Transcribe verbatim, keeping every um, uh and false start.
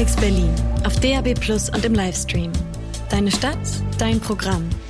Berlin auf D A B Plus und im Livestream. Deine Stadt, dein Programm.